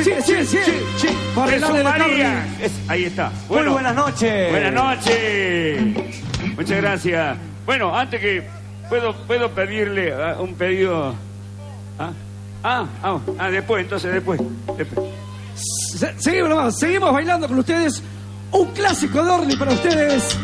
Sí. Por el lado de María. Ahí está. Bueno, muy buenas noches. Buenas noches. Muchas gracias. Bueno, antes que... ¿Puedo pedirle un pedido? Después. Seguimos bailando con ustedes. Un clásico de Orly para ustedes.